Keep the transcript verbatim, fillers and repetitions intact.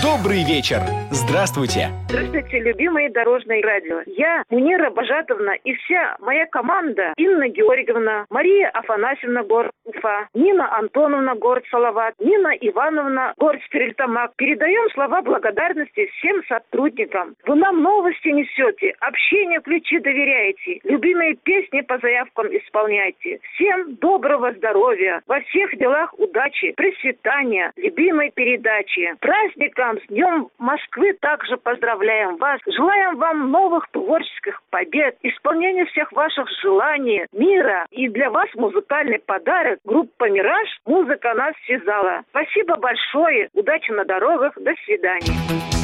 Добрый вечер. Здравствуйте. Здравствуйте, любимые дорожные радио. Я, Мунира Бажатовна, и вся моя команда: Инна Георгиевна, Мария Афанасьевна, город Уфа, Нина Антоновна, город Салават, Нина Ивановна, город Стерлитамак. Передаем слова благодарности всем сотрудникам. Вы нам новости несете, общение ключи доверяете, любимые песни по заявкам исполняйте. Всем доброго здоровья, во всех делах удачи, процветания, любимой передачи. Праздником с Днем Москвы также поздравляем вас. Желаем вам новых творческих побед, исполнения всех ваших желаний, мира. И для вас музыкальный подарок. Группа «Мираж». Музыка нас связала. Спасибо большое. Удачи на дорогах. До свидания.